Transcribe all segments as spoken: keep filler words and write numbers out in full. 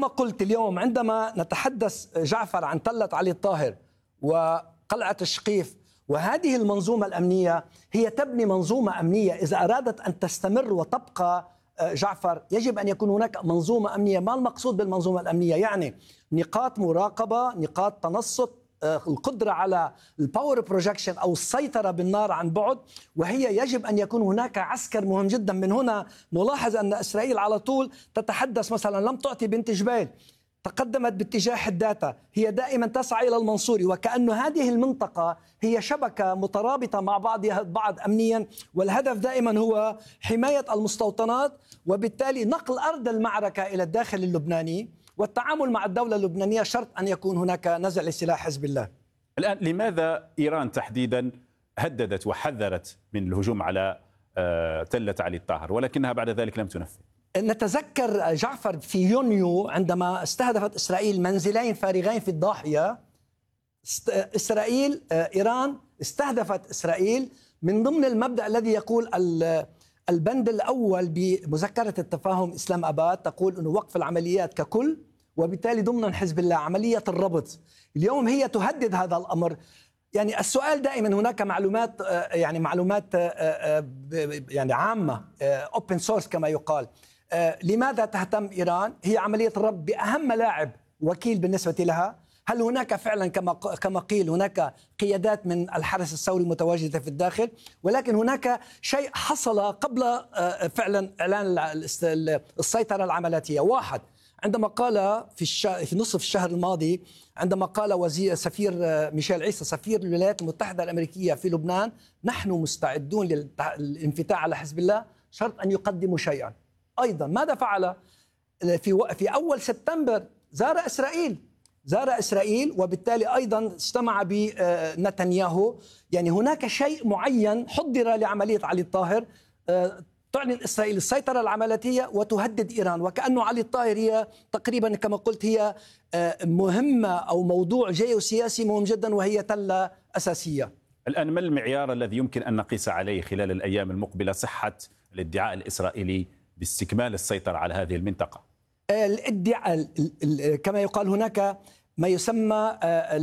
كما قلت اليوم عندما نتحدث جعفر عن تلة علي الطاهر وقلعة الشقيف، وهذه المنظومة الأمنية هي تبني منظومة أمنية إذا أرادت أن تستمر وتبقى جعفر يجب أن يكون هناك منظومة أمنية. ما المقصود بالمنظومة الأمنية؟ يعني نقاط مراقبة، نقاط تنصت، القدرة على الباور بروجكشن أو السيطرة بالنار عن بعد، وهي يجب أن يكون هناك عسكر مهم جدا. من هنا نلاحظ أن إسرائيل على طول تتحدث مثلا لم تعطي بنت جبيل، تقدمت باتجاه حداتا، هي دائما تسعى إلى المنصوري، وكأن هذه المنطقة هي شبكة مترابطة مع بعضها البعض أمنيا، والهدف دائما هو حماية المستوطنات وبالتالي نقل أرض المعركة إلى الداخل اللبناني، والتعامل مع الدولة اللبنانية شرط أن يكون هناك نزع لسلاح حزب الله. الآن لماذا إيران تحديدا هددت وحذرت من الهجوم على تلة علي الطاهر ولكنها بعد ذلك لم تنفذ؟ نتذكر جعفر في يونيو عندما استهدفت إسرائيل منزلين فارغين في الضاحية، إسرائيل إيران استهدفت إسرائيل من ضمن المبدأ الذي يقول البند الأول بمذكرة التفاهم إسلام أباد، تقول أنه وقف العمليات ككل، وبالتالي ضمن حزب الله عملية الربط. اليوم هي تهدد هذا الأمر. يعني السؤال دائما هناك معلومات يعني معلومات يعني عامة open source كما يقال. لماذا تهتم إيران؟ هي عملية الربط بأهم ملاعب وكيل بالنسبة لها. هل هناك فعلا كما كما قيل هناك قيادات من الحرس الثوري متواجدة في الداخل، ولكن هناك شيء حصل قبل فعلا إعلان السيطرة العملياتية. واحد، عندما قال في الش... في نصف الشهر الماضي عندما قال وزير سفير ميشيل عيسى سفير الولايات المتحدة الأمريكية في لبنان نحن مستعدون للانفتاح على حزب الله شرط أن يقدموا شيئا. أيضا ماذا فعل؟ في و... في أول سبتمبر زار إسرائيل زار إسرائيل وبالتالي أيضا استمع بنتنياهو. يعني هناك شيء معين حضر لعملية علي الطاهر. تعلن إسرائيل السيطرة العملياتية وتهدد إيران، وكأنه علي الطاهر هي تقريبا كما قلت هي مهمة أو موضوع جيوسياسي مهم جدا وهي تلة أساسية. الآن ما المعيار الذي يمكن أن نقيس عليه خلال الأيام المقبلة صحة الادعاء الإسرائيلي باستكمال السيطرة على هذه المنطقة؟ الادعاء كما يقال هناك ما يسمى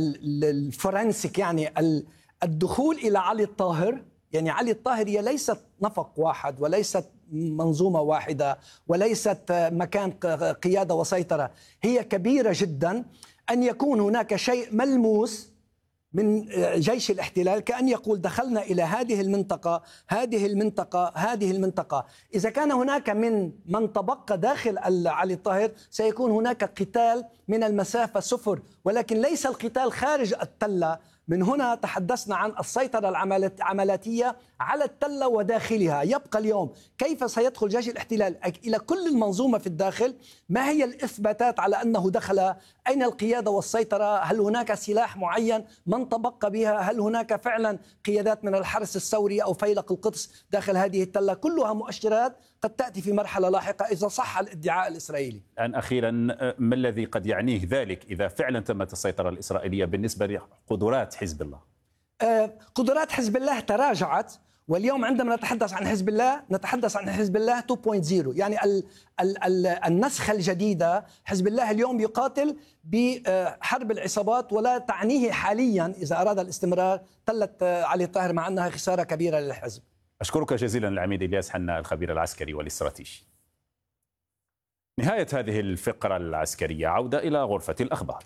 الفورنسيك، يعني الدخول إلى علي الطاهر. يعني علي الطاهر هي ليست نفق واحد وليست منظومة واحدة وليست مكان قيادة وسيطرة، هي كبيرة جدا. أن يكون هناك شيء ملموس من جيش الاحتلال كأن يقول دخلنا إلى هذه المنطقة هذه المنطقة هذه المنطقة. إذا كان هناك من من تبقى داخل علي الطاهر سيكون هناك قتال من المسافة صفر، ولكن ليس القتال خارج التلة. من هنا تحدثنا عن السيطرة العملياتية على التلة وداخلها. يبقى اليوم كيف سيدخل جيش الاحتلال إلى كل المنظومة في الداخل؟ ما هي الإثباتات على أنه دخل؟ أين القيادة والسيطرة؟ هل هناك سلاح معين؟ من تبقى بها؟ هل هناك فعلا قيادات من الحرس الثوري أو فيلق القدس داخل هذه التلة؟ كلها مؤشرات قد تأتي في مرحلة لاحقة إذا صح الادعاء الإسرائيلي. الآن أخيرا ما الذي قد يعنيه ذلك إذا فعلا تمت السيطرة الإسرائيلية بالنسبة لقدرات حزب الله؟ قدرات حزب الله تراجعت، واليوم عندما نتحدث عن حزب الله نتحدث عن حزب الله اثنين نقطة صفر، يعني ال ال ال النسخة الجديدة. حزب الله اليوم يقاتل بحرب العصابات ولا تعنيه حاليا إذا أراد الاستمرار تلة علي الطاهر، مع أنها خسارة كبيرة للحزب. أشكرك جزيلا العميد إلياس حنا الخبير العسكري والاستراتيجي. نهاية هذه الفقرة العسكرية، عودة إلى غرفة الأخبار.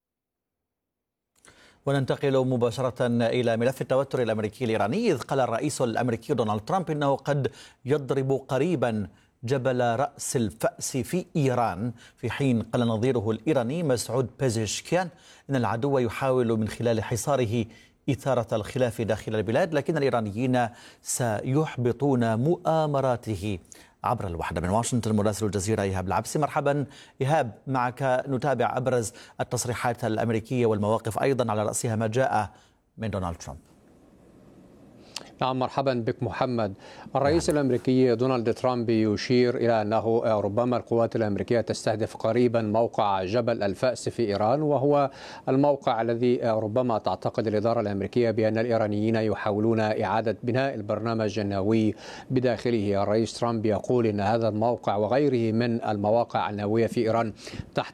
وننتقل مباشرة إلى ملف التوتر الأمريكي الإيراني، إذ قال الرئيس الأمريكي دونالد ترامب إنه قد يضرب قريبا جبل رأس الفأس في إيران، في حين قال نظيره الإيراني مسعود بيزشكيان إن العدو يحاول من خلال حصاره إثارة الخلاف داخل البلاد، لكن الإيرانيين سيحبطون مؤامراته. عبر الوحدة من واشنطن مراسل الجزيرة إيهاب العبسي. مرحبا إيهاب، معك نتابع أبرز التصريحات الأمريكية والمواقف أيضا على رأسها ما جاء من دونالد ترامب. نعم، مرحبا بك محمد. الرئيس الأمريكي دونالد ترامب يشير إلى أنه ربما القوات الأمريكية تستهدف قريبا موقع جبل الفأس في إيران، وهو الموقع الذي ربما تعتقد الإدارة الأمريكية بأن الإيرانيين يحاولون إعادة بناء البرنامج النووي بداخله. الرئيس ترامب يقول أن هذا الموقع وغيره من المواقع النووية في إيران تحت